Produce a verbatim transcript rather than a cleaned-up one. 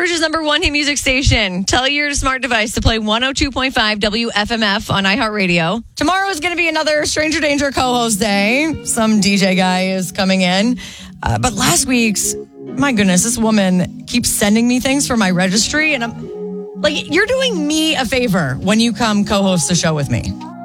Georgia's number one hit music station. Tell your smart device to play one oh two point five W F M F on iHeartRadio. Tomorrow is going to be another Stranger Danger co-host day. Some D J guy is coming in. Uh, but last week's, my goodness, this woman keeps sending me things for my registry. And I'm like, you're doing me a favor when you come co-host the show with me.